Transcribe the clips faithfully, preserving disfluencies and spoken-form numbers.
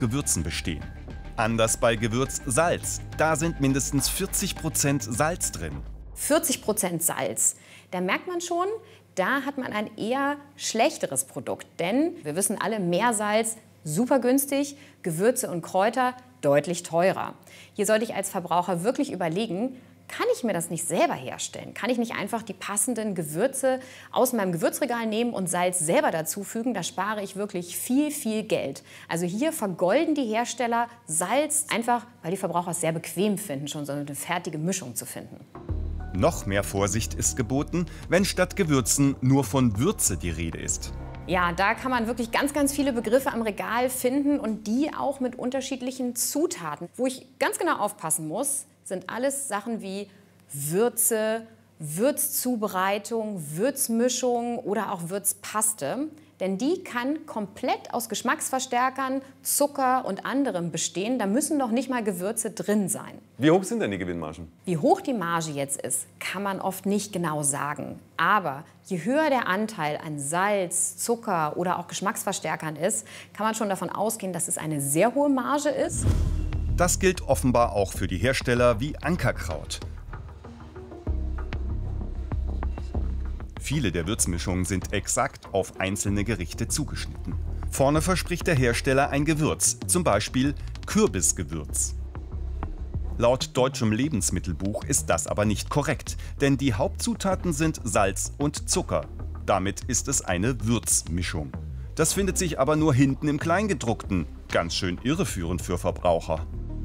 Gewürzen bestehen. Anders bei Gewürz Salz. Da sind mindestens vierzig Prozent Salz drin. vierzig Prozent Salz. Da merkt man schon, da hat man ein eher schlechteres Produkt. Denn wir wissen alle, Meersalz super günstig, Gewürze und Kräuter deutlich teurer. Hier sollte ich als Verbraucher wirklich überlegen, kann ich mir das nicht selber herstellen? Kann ich nicht einfach die passenden Gewürze aus meinem Gewürzregal nehmen und Salz selber dazufügen? Da spare ich wirklich viel, viel Geld. Also hier vergolden die Hersteller Salz, einfach weil die Verbraucher es sehr bequem finden, schon so eine fertige Mischung zu finden. Noch mehr Vorsicht ist geboten, wenn statt Gewürzen nur von Würze die Rede ist. Ja, da kann man wirklich ganz, ganz viele Begriffe am Regal finden und die auch mit unterschiedlichen Zutaten. Wo ich ganz genau aufpassen muss, sind alles Sachen wie Würze, Würzzubereitung, Würzmischung oder auch Würzpaste. Denn die kann komplett aus Geschmacksverstärkern, Zucker und anderem bestehen. Da müssen noch nicht mal Gewürze drin sein. Wie hoch sind denn die Gewinnmargen? Wie hoch die Marge jetzt ist, kann man oft nicht genau sagen. Aber je höher der Anteil an Salz, Zucker oder auch Geschmacksverstärkern ist, kann man schon davon ausgehen, dass es eine sehr hohe Marge ist. Das gilt offenbar auch für die Hersteller wie Ankerkraut. Viele der Würzmischungen sind exakt auf einzelne Gerichte zugeschnitten. Vorne verspricht der Hersteller ein Gewürz, zum Beispiel Kürbisgewürz. Laut deutschem Lebensmittelbuch ist das aber nicht korrekt, denn die Hauptzutaten sind Salz und Zucker. Damit ist es eine Würzmischung. Das findet sich aber nur hinten im Kleingedruckten. Ganz schön irreführend für Verbraucher.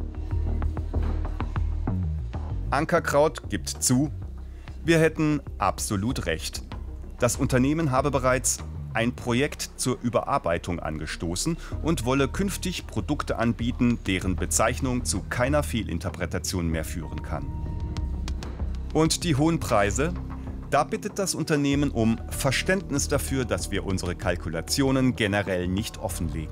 Ankerkraut gibt zu, wir hätten absolut recht. Das Unternehmen habe bereits ein Projekt zur Überarbeitung angestoßen und wolle künftig Produkte anbieten, deren Bezeichnung zu keiner Fehlinterpretation mehr führen kann. Und die hohen Preise? Da bittet das Unternehmen um Verständnis dafür, dass wir unsere Kalkulationen generell nicht offenlegen.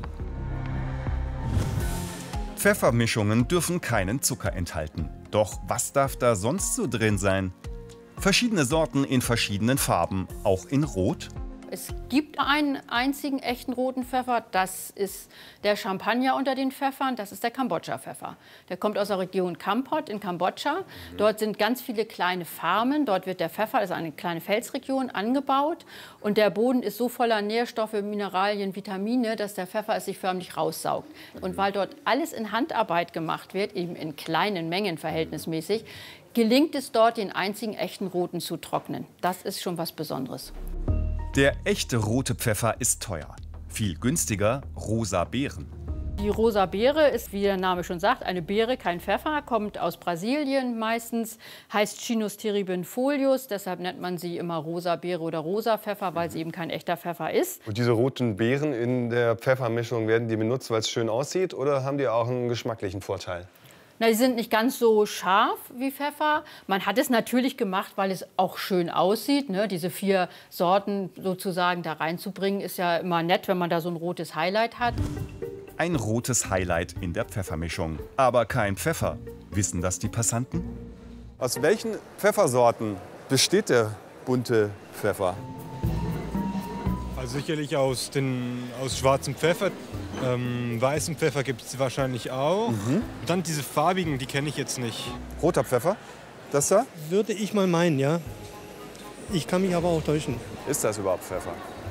Pfeffermischungen dürfen keinen Zucker enthalten. Doch was darf da sonst so drin sein? Verschiedene Sorten in verschiedenen Farben, auch in Rot. Es gibt einen einzigen echten roten Pfeffer, das ist der Champagner unter den Pfeffern, das ist der Kambodscha-Pfeffer. Der kommt aus der Region Kampot in Kambodscha. Dort sind ganz viele kleine Farmen, dort wird der Pfeffer, also eine kleine Felsregion, angebaut. Und der Boden ist so voller Nährstoffe, Mineralien, Vitamine, dass der Pfeffer es sich förmlich raussaugt. Und weil dort alles in Handarbeit gemacht wird, eben in kleinen Mengen verhältnismäßig, gelingt es dort, den einzigen echten roten zu trocknen. Das ist schon was Besonderes. Der echte rote Pfeffer ist teuer. Viel günstiger rosa Beeren. Die rosa Beere ist, wie der Name schon sagt, eine Beere, kein Pfeffer, kommt aus Brasilien meistens, heißt Chinus teribinfolius, deshalb nennt man sie immer rosa Beere oder rosa Pfeffer, weil sie eben kein echter Pfeffer ist. Und diese roten Beeren in der Pfeffermischung, werden die benutzt, weil es schön aussieht, oder haben die auch einen geschmacklichen Vorteil? Na, die sind nicht ganz so scharf wie Pfeffer. Man hat es natürlich gemacht, weil es auch schön aussieht. Ne? Diese vier Sorten sozusagen da reinzubringen, ist ja immer nett, wenn man da so ein rotes Highlight hat. Ein rotes Highlight in der Pfeffermischung. Aber kein Pfeffer. Wissen das die Passanten? Aus welchen Pfeffersorten besteht der bunte Pfeffer? Also sicherlich aus, den, aus schwarzem Pfeffer. Ähm, weißen Pfeffer gibt es wahrscheinlich auch. Mhm. Dann diese farbigen, die kenne ich jetzt nicht. Roter Pfeffer? Das da? Würde ich mal meinen, ja. Ich kann mich aber auch täuschen. Ist das überhaupt Pfeffer?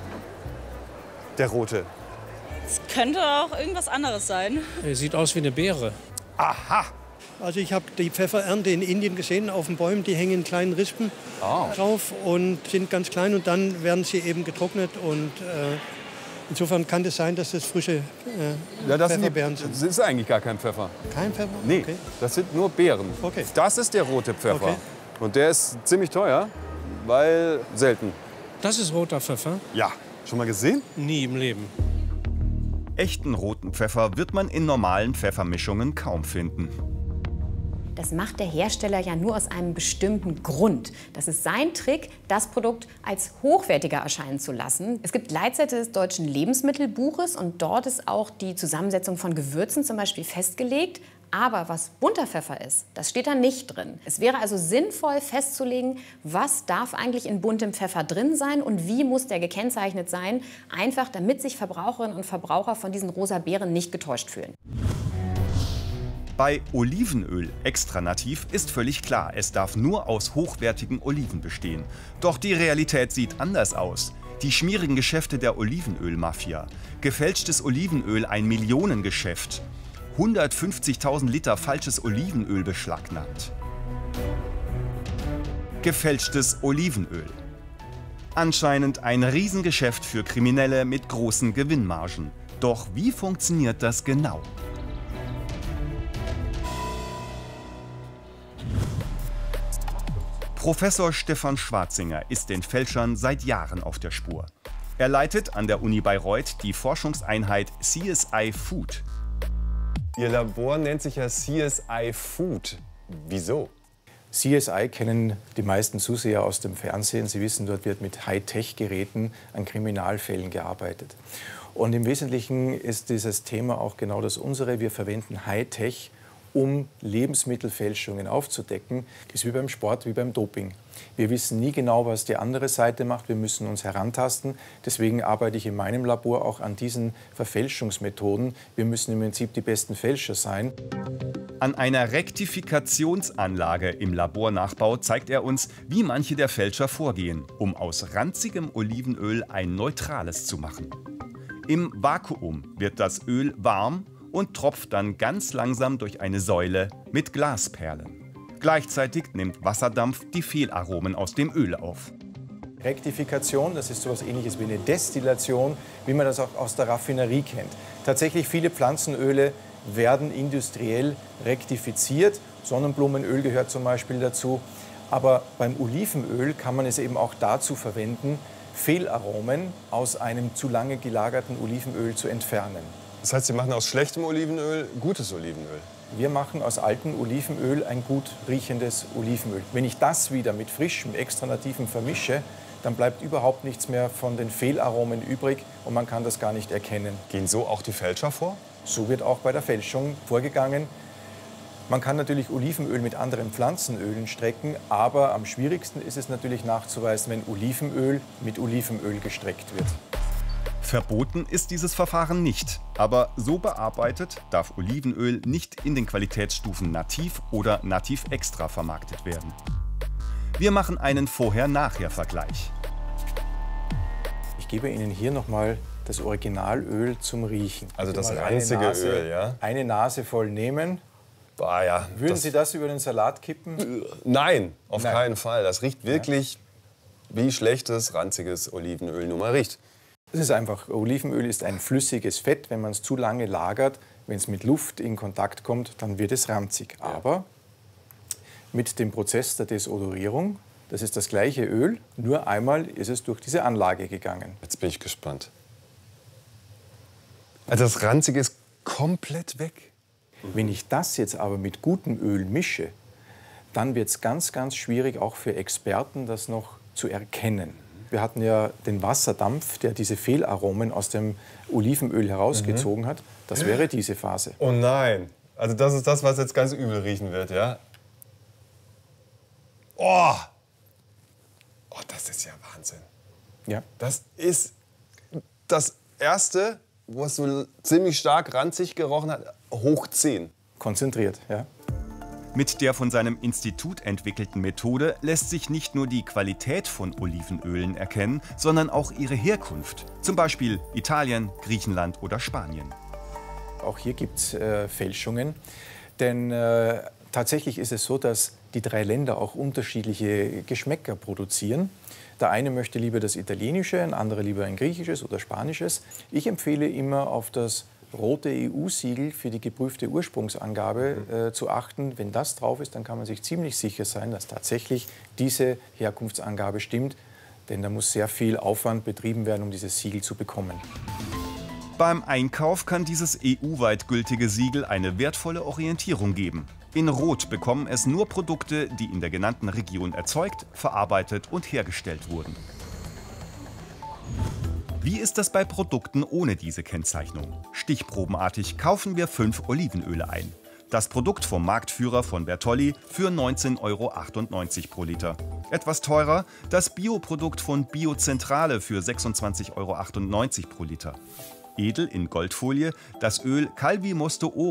Der rote. Es könnte auch irgendwas anderes sein. Er sieht aus wie eine Beere. Aha! Also ich habe die Pfefferernte in Indien gesehen, auf den Bäumen, die hängen in kleinen Rispen oh. drauf und sind ganz klein und dann werden sie eben getrocknet und äh, insofern kann es sein, dass das frische äh, ja, das Pfefferbeeren sind. sind. Das ist eigentlich gar kein Pfeffer. Kein Pfeffer? Nee, okay. Das sind nur Beeren. Okay. Das ist der rote Pfeffer. Okay. Und der ist ziemlich teuer, weil selten. Das ist roter Pfeffer? Ja. Schon mal gesehen? Nie im Leben. Echten roten Pfeffer wird man in normalen Pfeffermischungen kaum finden. Das macht der Hersteller ja nur aus einem bestimmten Grund. Das ist sein Trick, das Produkt als hochwertiger erscheinen zu lassen. Es gibt Leitsätze des deutschen Lebensmittelbuches und dort ist auch die Zusammensetzung von Gewürzen zum Beispiel festgelegt. Aber was bunter Pfeffer ist, das steht da nicht drin. Es wäre also sinnvoll festzulegen, was darf eigentlich in buntem Pfeffer drin sein und wie muss der gekennzeichnet sein, einfach damit sich Verbraucherinnen und Verbraucher von diesen rosa Beeren nicht getäuscht fühlen. Bei Olivenöl extra nativ ist völlig klar, es darf nur aus hochwertigen Oliven bestehen. Doch die Realität sieht anders aus. Die schmierigen Geschäfte der Olivenölmafia. Gefälschtes Olivenöl ein Millionengeschäft. hundertfünfzigtausend Liter falsches Olivenöl beschlagnahmt. Gefälschtes Olivenöl. Anscheinend ein Riesengeschäft für Kriminelle mit großen Gewinnmargen. Doch wie funktioniert das genau? Professor Stefan Schwarzinger ist den Fälschern seit Jahren auf der Spur. Er leitet an der Uni Bayreuth die Forschungseinheit C S I Food. Ihr Labor nennt sich ja C S I Food. Wieso? C S I kennen die meisten Zuseher aus dem Fernsehen. Sie wissen, dort wird mit Hightech-Geräten an Kriminalfällen gearbeitet. Und im Wesentlichen ist dieses Thema auch genau das unsere. Wir verwenden Hightech, um Lebensmittelfälschungen aufzudecken. Das ist wie beim Sport, wie beim Doping. Wir wissen nie genau, was die andere Seite macht. Wir müssen uns herantasten. Deswegen arbeite ich in meinem Labor auch an diesen Verfälschungsmethoden. Wir müssen im Prinzip die besten Fälscher sein. An einer Rektifikationsanlage im Labornachbau zeigt er uns, wie manche der Fälscher vorgehen, um aus ranzigem Olivenöl ein neutrales zu machen. Im Vakuum wird das Öl warm und tropft dann ganz langsam durch eine Säule mit Glasperlen. Gleichzeitig nimmt Wasserdampf die Fehlaromen aus dem Öl auf. Rektifikation, das ist so etwas Ähnliches wie eine Destillation, wie man das auch aus der Raffinerie kennt. Tatsächlich viele Pflanzenöle werden industriell rektifiziert. Sonnenblumenöl gehört zum Beispiel dazu. Aber beim Olivenöl kann man es eben auch dazu verwenden, Fehlaromen aus einem zu lange gelagerten Olivenöl zu entfernen. Das heißt, Sie machen aus schlechtem Olivenöl gutes Olivenöl? Wir machen aus altem Olivenöl ein gut riechendes Olivenöl. Wenn ich das wieder mit frischem, extra nativem vermische, dann bleibt überhaupt nichts mehr von den Fehlaromen übrig und man kann das gar nicht erkennen. Gehen so auch die Fälscher vor? So wird auch bei der Fälschung vorgegangen. Man kann natürlich Olivenöl mit anderen Pflanzenölen strecken, aber am schwierigsten ist es natürlich nachzuweisen, wenn Olivenöl mit Olivenöl gestreckt wird. Verboten ist dieses Verfahren nicht, aber so bearbeitet darf Olivenöl nicht in den Qualitätsstufen Nativ oder Nativ Extra vermarktet werden. Wir machen einen Vorher-Nachher-Vergleich. Ich gebe Ihnen hier nochmal das Originalöl zum Riechen. Also das Mal ranzige eine Nase, Öl, ja? Eine Nase voll nehmen. Boah, ja, Würden das Sie das über den Salat kippen? Nein, auf Nein. keinen Fall. Das riecht wirklich wie schlechtes, ranziges Olivenöl nun mal riecht. Es ist einfach, Olivenöl ist ein flüssiges Fett. Wenn man es zu lange lagert, wenn es mit Luft in Kontakt kommt, dann wird es ranzig. Ja. Aber mit dem Prozess der Desodorierung, das ist das gleiche Öl, nur einmal ist es durch diese Anlage gegangen. Jetzt bin ich gespannt. Also das Ranzige ist komplett weg. Wenn ich das jetzt aber mit gutem Öl mische, dann wird es ganz, ganz schwierig, auch für Experten, das noch zu erkennen. Wir hatten ja den Wasserdampf, der diese Fehlaromen aus dem Olivenöl herausgezogen hat. Das wäre diese Phase. Oh nein. Also das ist das, was jetzt ganz übel riechen wird, ja? Oh! Oh, das ist ja Wahnsinn. Ja. Das ist das Erste, wo es so ziemlich stark ranzig gerochen hat, hoch zehn. Konzentriert, ja. Mit der von seinem Institut entwickelten Methode lässt sich nicht nur die Qualität von Olivenölen erkennen, sondern auch ihre Herkunft. Zum Beispiel Italien, Griechenland oder Spanien. Auch hier gibt es äh, Fälschungen. Denn äh, tatsächlich ist es so, dass die drei Länder auch unterschiedliche Geschmäcker produzieren. Der eine möchte lieber das Italienische, ein anderer lieber ein Griechisches oder Spanisches. Ich empfehle immer auf das rote E U-Siegel für die geprüfte Ursprungsangabe äh, zu achten. Wenn das drauf ist, dann kann man sich ziemlich sicher sein, dass tatsächlich diese Herkunftsangabe stimmt. Denn da muss sehr viel Aufwand betrieben werden, um dieses Siegel zu bekommen. Beim Einkauf kann dieses E U-weit gültige Siegel eine wertvolle Orientierung geben. In Rot bekommen es nur Produkte, die in der genannten Region erzeugt, verarbeitet und hergestellt wurden. Wie ist das bei Produkten ohne diese Kennzeichnung? Stichprobenartig kaufen wir fünf Olivenöle ein. Das Produkt vom Marktführer von Bertolli für neunzehn Euro achtundneunzig pro Liter. Etwas teurer das Bioprodukt von Biozentrale für sechsundzwanzig Euro achtundneunzig pro Liter. Edel in Goldfolie das Öl Calvi Mosto Oro